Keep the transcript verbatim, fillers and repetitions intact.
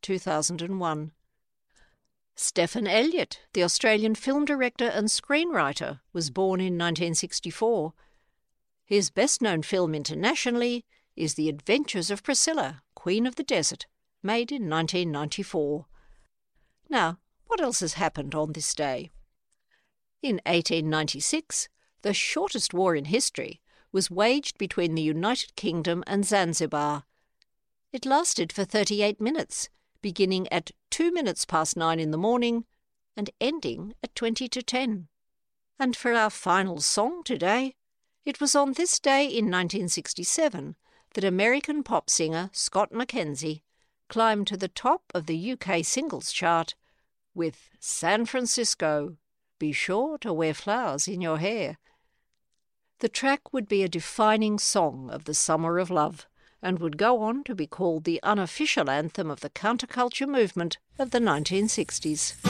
two thousand one. Stephen Elliott, the Australian film director and screenwriter, was born in nineteen sixty-four. His best-known film internationally is The Adventures of Priscilla, Queen of the Desert, made in nineteen ninety-four. Now, what else has happened on this day? In eighteen ninety-six, the shortest war in history was waged between the United Kingdom and Zanzibar. It lasted for thirty-eight minutes, beginning at two minutes past nine in the morning and ending at twenty to ten. And for our final song today, it was on this day in nineteen sixty-seven that American pop singer Scott McKenzie climbed to the top of the U K singles chart with San Francisco, Be Sure to Wear Flowers in Your Hair. The track would be a defining song of the summer of love and would go on to be called the unofficial anthem of the counterculture movement of the nineteen sixties.